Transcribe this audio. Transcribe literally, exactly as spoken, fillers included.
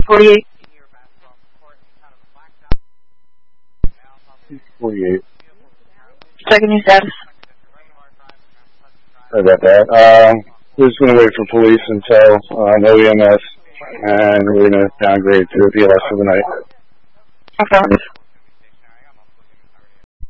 forty-eight. forty-eight. Checking your status. Sorry about that. Uh, we're just going to wait for police until uh, no E M S, and we're going to downgrade to a B L S for the night. Okay.